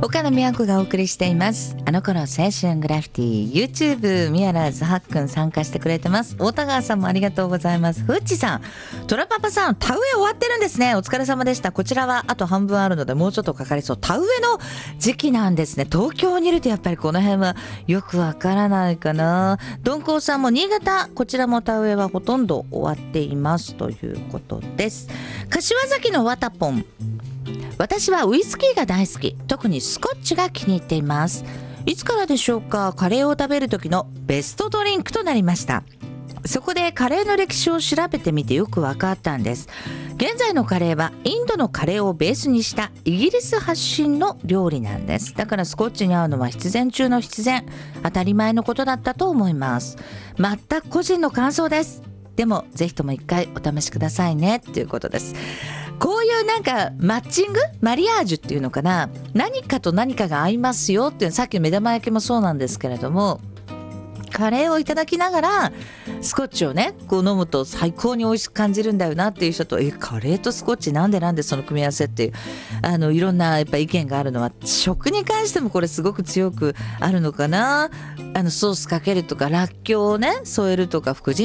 岡野美和子がお送りしています。あの頃青春グラフィティ YouTube ミヤラーズはっくん参加してくれてます。大田川さんもありがとうございます。ふっちさん、トラパパさん、田植え終わってるんですね。お疲れ様でした。こちらはあと半分あるのでもうちょっとかかりそう。田植えの時期なんですね。東京にいるとやっぱりこの辺はよくわからないかな。どんこうさんも新潟、こちらも田植えはほとんど終わっていますということです。柏崎のワタポン、私はウイスキーが大好き。特にスコッチが気に入っています。いつからでしょうか。カレーを食べる時のベストドリンクとなりました。そこでカレーの歴史を調べてみてよく分かったんです。現在のカレーはインドのカレーをベースにしたイギリス発信の料理なんです。だからスコッチに合うのは必然中の必然、当たり前のことだったと思います。全く個人の感想です。でもぜひとも一回お試しくださいねということです。こういうなんかマッチング、マリアージュっていうのかな、何かと何かが合いますよっていう、さっきの目玉焼きもそうなんですけれども、カレーをいただきながらスコッチをねこう飲むと最高に美味しく感じるんだよなっていう人と、カレーとスコッチなんでその組み合わせっていう、いろんなやっぱ意見があるのは、食に関してもこれすごく強くあるのかな。ソースかけるとか、らっきょうをね添えるとか、福神